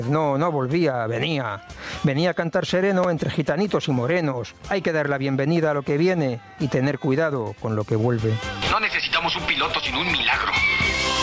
No, no volvía, venía. Venía a cantar sereno entre gitanitos y morenos. Hay que dar la bienvenida a lo que viene y tener cuidado con lo que vuelve. No necesitamos un piloto, sino un milagro.